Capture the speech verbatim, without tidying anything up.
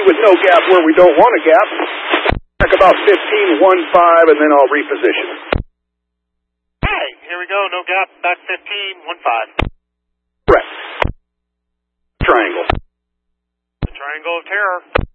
with no gap where we don't want a gap. Back about fifteen, one five, and then I'll reposition. Hey, here we go. No gap. Back fifteen, one five. Correct. Triangle. The triangle of terror.